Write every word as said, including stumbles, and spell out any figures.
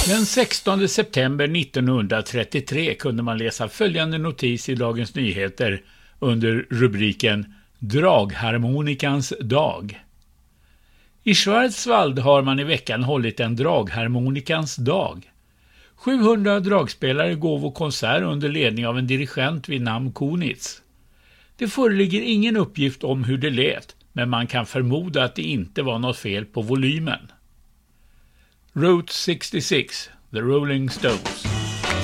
Den sextonde september nittonhundratrettiotre kunde man läsa följande notis i Dagens Nyheter under rubriken Dragharmonikans dag. I Schwarzwald har man i veckan hållit en dragharmonikans dag. sjuhundra dragspelare gav konsert under ledning av en dirigent vid namn Kunitz. Det föreligger ingen uppgift om hur det lät, men man kan förmoda att det inte var något fel på volymen. Route sextiosex, The Rolling Stones.